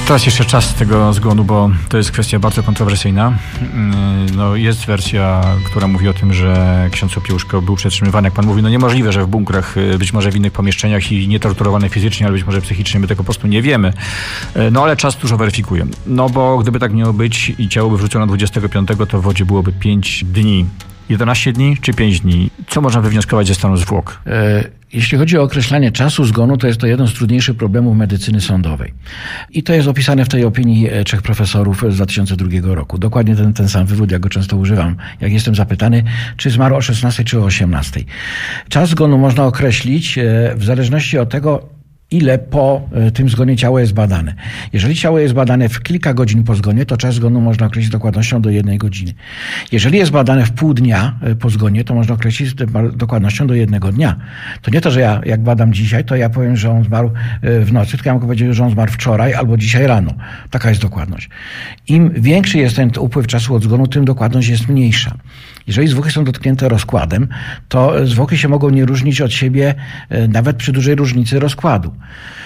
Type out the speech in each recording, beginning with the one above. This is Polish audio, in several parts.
Teraz jeszcze czas tego zgonu, bo to jest kwestia bardzo kontrowersyjna. No, jest wersja, która mówi o tym, że ksiądz Popiełuszko był przetrzymywany, jak pan mówi, no niemożliwe, że w bunkrach, być może w innych pomieszczeniach i nie torturowany fizycznie, ale być może psychicznie, my tego po prostu nie wiemy. No ale czas dużo weryfikuje. No bo gdyby tak miało być i ciało by wrzucono 25, to w wodzie byłoby 5 dni. 11 dni czy 5 dni? Co można wywnioskować ze stanu zwłok? Jeśli chodzi o określanie czasu zgonu, to jest to jeden z trudniejszych problemów medycyny sądowej. I to jest opisane w tej opinii 3 profesorów z 2002 roku. Dokładnie ten sam wywód, ja go często używam, jak jestem zapytany, czy zmarł o 16 czy o 18. Czas zgonu można określić w zależności od tego, ile po tym zgonie ciało jest badane. Jeżeli ciało jest badane w kilka godzin po zgonie, to czas zgonu można określić z dokładnością do 1 godziny. Jeżeli jest badane w pół dnia po zgonie, to można określić z dokładnością do 1 dnia. To nie to, że ja jak badam dzisiaj, to ja powiem, że on zmarł w nocy, tylko ja mogę powiedzieć, że on zmarł wczoraj albo dzisiaj rano. Taka jest dokładność. Im większy jest ten upływ czasu od zgonu, tym dokładność jest mniejsza. Jeżeli zwłoki są dotknięte rozkładem, to zwłoki się mogą nie różnić od siebie nawet przy dużej różnicy rozkładu.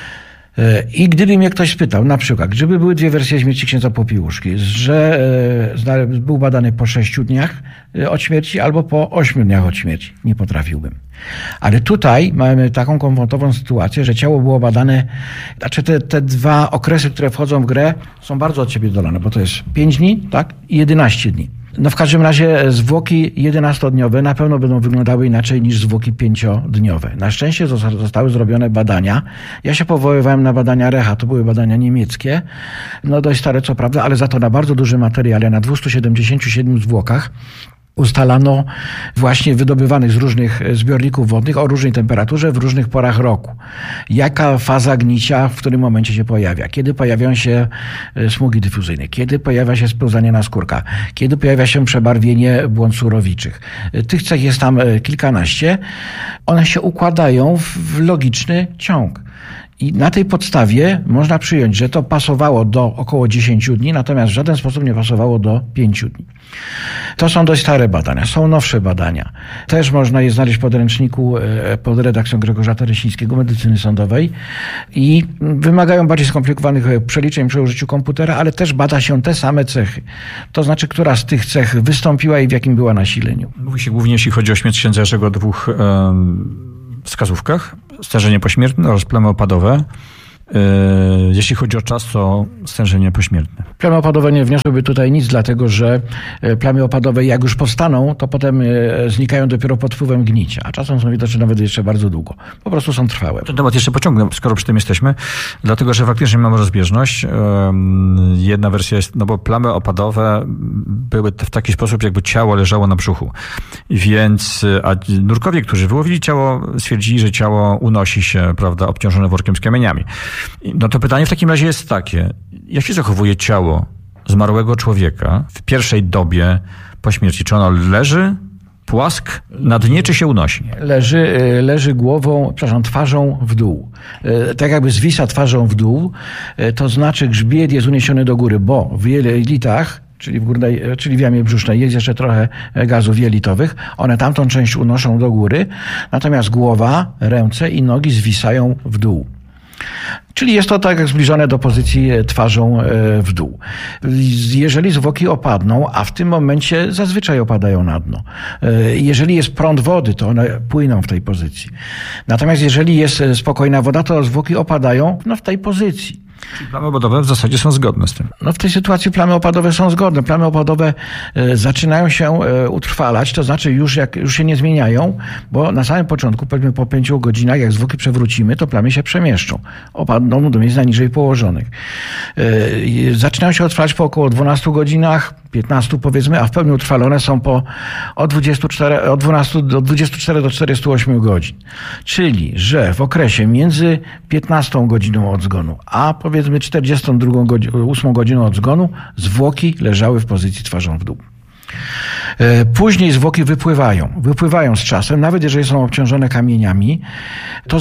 I gdyby mnie ktoś spytał, na przykład, gdyby były 2 wersje śmierci księdza Popiełuszki, że był badany po 6 dniach od śmierci albo po 8 dniach od śmierci, nie potrafiłbym. Ale tutaj mamy taką komfortową sytuację, że ciało było badane, znaczy te 2 okresy, które wchodzą w grę, są bardzo od siebie oddalone, bo to jest 5 dni, tak, i 11 dni. No w każdym razie zwłoki 11-dniowe na pewno będą wyglądały inaczej niż zwłoki 5-dniowe. Na szczęście zostały zrobione badania. Ja się powoływałem na badania Recha, to były badania niemieckie, no dość stare co prawda, ale za to na bardzo dużym materiale, na 277 zwłokach, ustalano właśnie wydobywanych z różnych zbiorników wodnych o różnej temperaturze w różnych porach roku. Jaka faza gnicia w którym momencie się pojawia? Kiedy pojawiają się smugi dyfuzyjne? Kiedy pojawia się spełzanie naskórka? Kiedy pojawia się przebarwienie błon surowiczych? Tych cech jest tam kilkanaście. One się układają w logiczny ciąg. I na tej podstawie można przyjąć, że to pasowało do około 10 dni, natomiast w żaden sposób nie pasowało do 5 dni. To są dość stare badania, są nowsze badania. Też można je znaleźć w podręczniku pod redakcją Grzegorza Tereśnickiego Medycyny Sądowej i wymagają bardziej skomplikowanych przeliczeń przy użyciu komputera, ale też bada się te same cechy. To znaczy, która z tych cech wystąpiła i w jakim była nasileniu. Mówi się głównie, jeśli chodzi o śmierć księdza Jerzego, o 2 wskazówkach. Stężenie pośmiertne oraz plamy opadowe. Jeśli chodzi o czas, to stężenie pośmiertne. Plamy opadowe nie wniosłyby tutaj nic, dlatego że plamy opadowe jak już powstaną, to potem znikają dopiero pod wpływem gnicia, a czasem są widoczne nawet jeszcze bardzo długo. Po prostu są trwałe. Ten temat jeszcze pociągnę, skoro przy tym jesteśmy, dlatego że faktycznie mamy rozbieżność. Jedna wersja jest, no bo plamy opadowe były w taki sposób, jakby ciało leżało na brzuchu. Więc a nurkowie, którzy wyłowili ciało, stwierdzili, że ciało unosi się, prawda, obciążone workiem z kamieniami. No to pytanie w takim razie jest takie, jak się zachowuje ciało zmarłego człowieka w pierwszej dobie po śmierci? Czy ono leży płask na dnie, czy się unosi? Leży twarzą w dół. Tak jakby zwisa twarzą w dół, to znaczy grzbiet jest uniesiony do góry, bo w jelitach, czyli w jamie brzusznej jest jeszcze trochę gazów jelitowych. One tamtą część unoszą do góry, natomiast głowa, ręce i nogi zwisają w dół. Czyli jest to tak jak zbliżone do pozycji twarzą w dół. Jeżeli zwłoki opadną, a w tym momencie zazwyczaj opadają na dno. Jeżeli jest prąd wody, to one płyną w tej pozycji. Natomiast jeżeli jest spokojna woda, to zwłoki opadają w tej pozycji. Czyli plamy opadowe w zasadzie są zgodne z tym. No w tej sytuacji plamy opadowe są zgodne. Plamy opadowe zaczynają się utrwalać, to znaczy już się nie zmieniają, bo na samym początku, powiedzmy po 5 godzinach, jak zwłoki przewrócimy, to plamy się przemieszczą. Opadną do miejsc najniżej położonych. Zaczynają się utrwalać po około 12 godzinach, 15 powiedzmy, a w pełni utrwalone są od 24 do 48 godzin. Czyli, że w okresie między 15 godziną od zgonu, a powiedzmy 48 godziną od zgonu, zwłoki leżały w pozycji twarzą w dół. Później zwłoki wypływają z czasem, nawet jeżeli są obciążone kamieniami, to